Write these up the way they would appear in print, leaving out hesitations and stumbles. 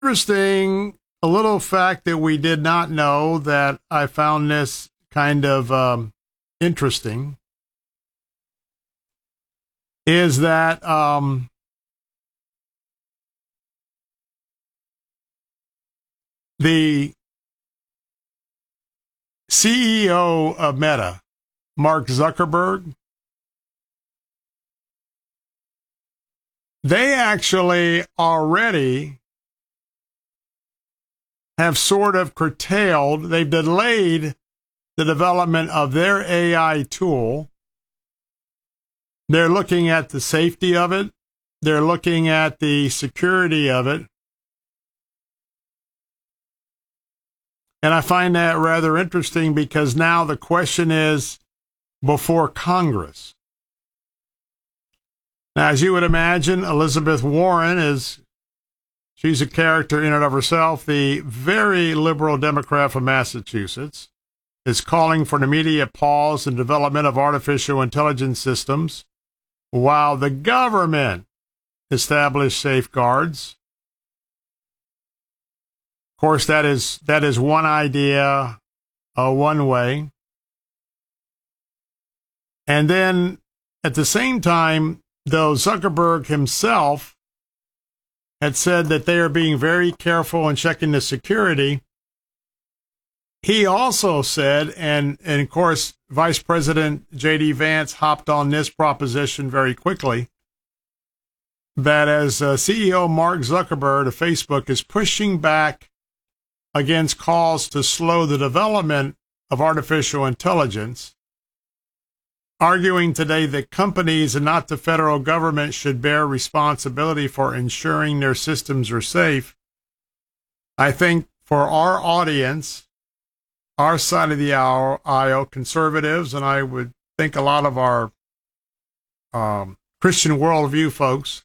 Interesting, a little fact that we did not know that I found this kind of interesting is that the CEO of Meta, Mark Zuckerberg, they actually already have sort of curtailed, they've delayed the development of their AI tool. They're looking at the safety of it. They're looking at the security of it. And I find that rather interesting because now the question is before Congress. Now, as you would imagine, Elizabeth Warren she's a character in and of herself. The very liberal Democrat from Massachusetts is calling for an immediate pause in development of artificial intelligence systems while the government established safeguards. Of course, that is one idea, one way. And then at the same time, though Zuckerberg himself had said that they are being very careful in checking the security, he also said, and of course, Vice President J.D. Vance hopped on this proposition very quickly, that as CEO Mark Zuckerberg of Facebook is pushing back against calls to slow the development of artificial intelligence, arguing today that companies and not the federal government should bear responsibility for ensuring their systems are safe. I think for our audience, our side of the aisle, conservatives, and I would think a lot of our Christian worldview folks,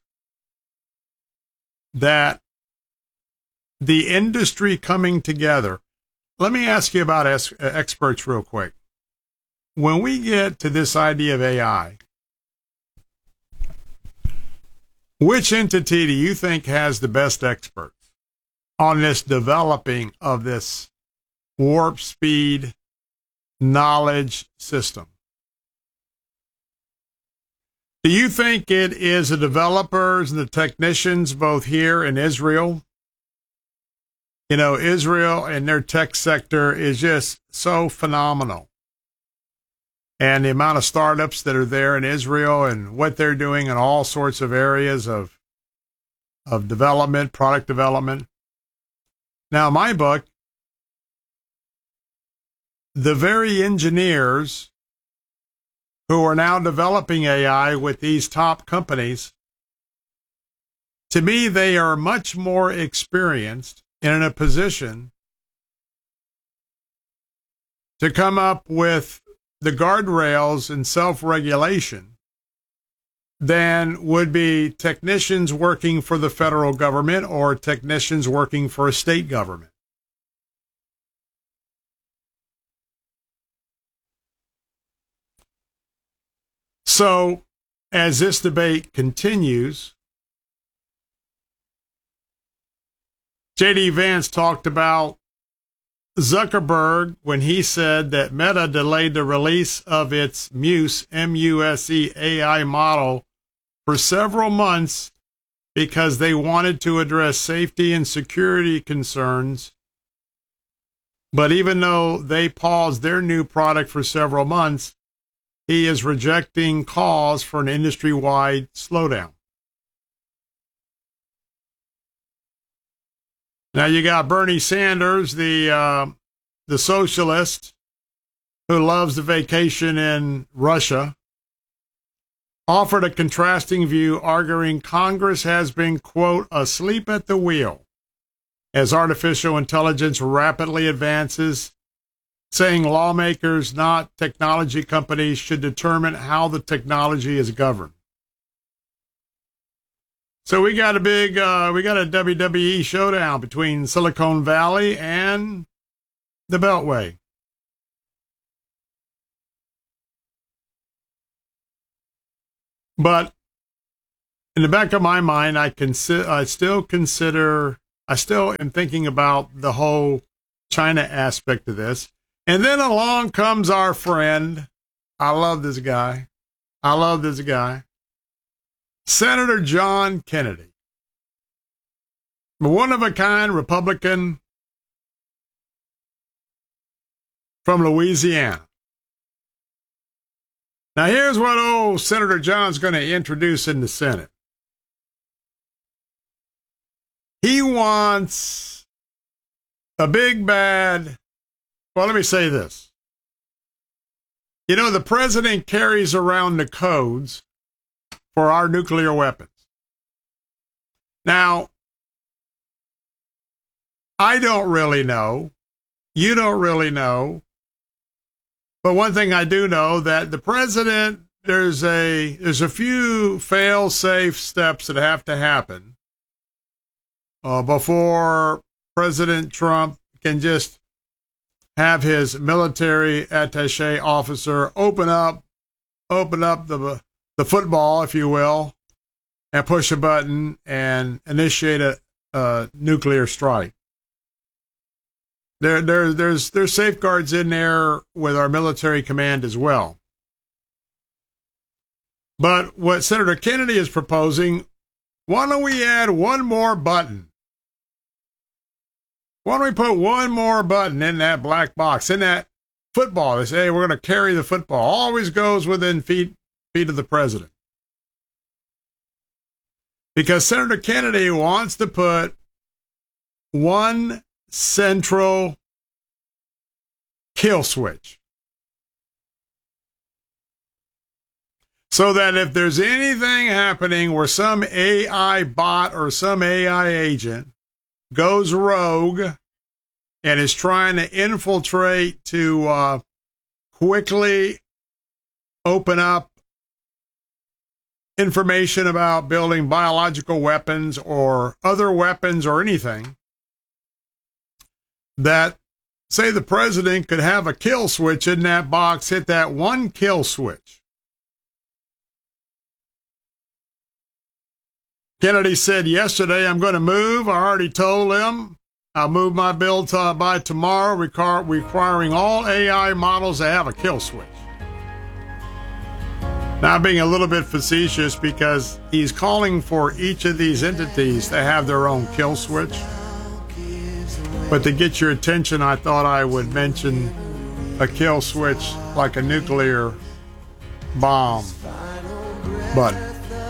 that the industry coming together. Let me ask you about experts real quick. When we get to this idea of AI, which entity do you think has the best experts on this developing of this warp speed knowledge system? Do you think it is the developers and the technicians both here in Israel? You know, Israel and their tech sector is just so phenomenal. And the amount of startups that are there in Israel and what they're doing in all sorts of areas of development, product development. Now, my book, the very engineers who are now developing AI with these top companies, to me, they are much more experienced and in a position to come up with the guardrails and self-regulation than would be technicians working for the federal government or technicians working for a state government. So, as this debate continues, J.D. Vance talked about Zuckerberg when he said that Meta delayed the release of its Muse, M-U-S-E, AI model for several months because they wanted to address safety and security concerns. But even though they paused their new product for several months, he is rejecting calls for an industry-wide slowdown. Now you got Bernie Sanders, the socialist who loves the vacation in Russia, offered a contrasting view, arguing Congress has been, quote, asleep at the wheel as artificial intelligence rapidly advances, saying lawmakers, not technology companies, should determine how the technology is governed. So we got a WWE showdown between Silicon Valley and the Beltway. But in the back of my mind, I still consider I still am thinking about the whole China aspect of this. And then along comes our friend. I love this guy. Senator John Kennedy. A one-of-a-kind Republican from Louisiana. Now, here's what old Senator John's going to introduce in the Senate. He wants a big bad, well, let me say this. You know, the president carries around the codes for our nuclear weapons. Now, I don't really know. You don't really know. But one thing I do know, that the president, there's a few fail-safe steps that have to happen before President Trump can just have his military attaché officer open up the football, if you will, and push a button and initiate a nuclear strike. There's safeguards in there with our military command as well. But what Senator Kennedy is proposing, why don't we add one more button? Why don't we put one more button in that black box, in that football? They say, hey, we're going to carry the football. Always goes within feet of the president. Because Senator Kennedy wants to put one central kill switch. So that if there's anything happening where some AI bot or some AI agent goes rogue and is trying to infiltrate to quickly open up information about building biological weapons or other weapons or anything, that, say, the president could have a kill switch in that box, hit that one kill switch. Kennedy said yesterday, I'm going to move. I already told him I'll move my bill by tomorrow, requiring all AI models to have a kill switch. Now, I'm being a little bit facetious because he's calling for each of these entities to have their own kill switch. But to get your attention, I thought I would mention a kill switch like a nuclear bomb button.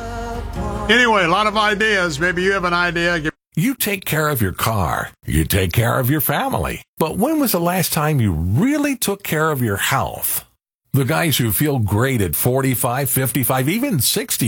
Anyway, a lot of ideas. Maybe you have an idea. You take care of your car. You take care of your family. But when was the last time you really took care of your health? The guys who feel great at 45, 55, even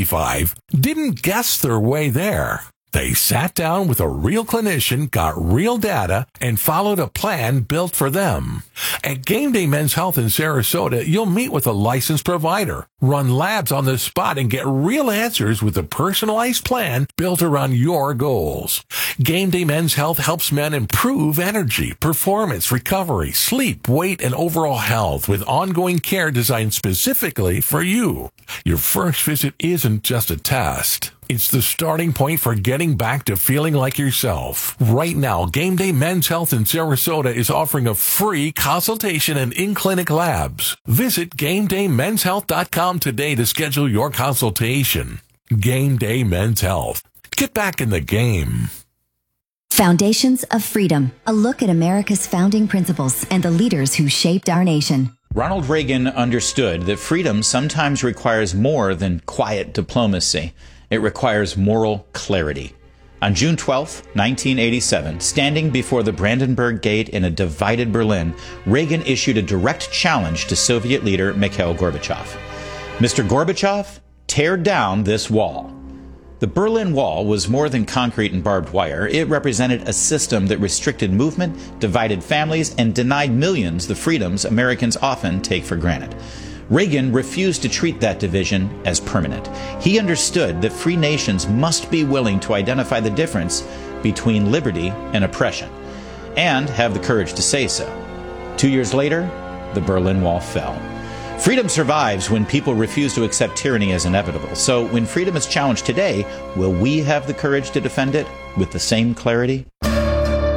65 didn't guess their way there. They sat down with a real clinician, got real data, and followed a plan built for them. At Game Day Men's Health in Sarasota, you'll meet with a licensed provider, run labs on the spot, and get real answers with a personalized plan built around your goals. Game Day Men's Health helps men improve energy, performance, recovery, sleep, weight, and overall health with ongoing care designed specifically for you. Your first visit isn't just a test. It's the starting point for getting back to feeling like yourself. Right now, Game Day Men's Health in Sarasota is offering a free consultation and in-clinic labs. Visit GameDayMen'sHealth.com today to schedule your consultation. Game Day Men's Health. Get back in the game. Foundations of Freedom, a look at America's founding principles and the leaders who shaped our nation. Ronald Reagan understood that freedom sometimes requires more than quiet diplomacy. It requires moral clarity. On June 12, 1987, standing before the Brandenburg Gate in a divided Berlin, Reagan issued a direct challenge to Soviet leader Mikhail Gorbachev. Mr. Gorbachev, tear down this wall. The Berlin Wall was more than concrete and barbed wire. It represented a system that restricted movement, divided families, and denied millions the freedoms Americans often take for granted. Reagan refused to treat that division as permanent. He understood that free nations must be willing to identify the difference between liberty and oppression, and have the courage to say so. 2 years later, the Berlin Wall fell. Freedom survives when people refuse to accept tyranny as inevitable. So when freedom is challenged today, will we have the courage to defend it with the same clarity?